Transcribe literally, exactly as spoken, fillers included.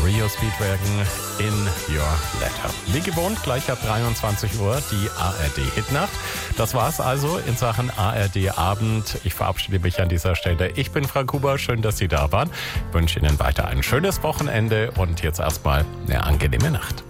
Rio Speedwagon in Your Letter. Wie gewohnt, gleich ab dreiundzwanzig Uhr die A R D-Hitnacht. Das war's also in Sachen A R D-Abend. Ich verabschiede mich an dieser Stelle. Ich bin Frank Huber, schön, dass Sie da waren. Ich wünsche Ihnen weiter ein schönes Wochenende und jetzt erstmal eine angenehme Nacht.